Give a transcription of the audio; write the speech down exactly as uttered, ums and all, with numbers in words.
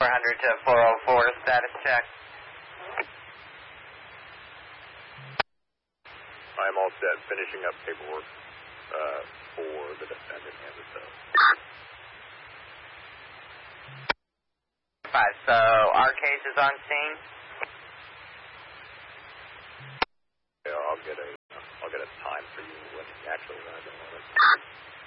four hundred to four oh four, status check. I'm all set, finishing up paperwork uh, for the defendant and the cell. Five, so our case is on scene. Yeah, I'll get a, I'll get a time for you when you actually arrive on it.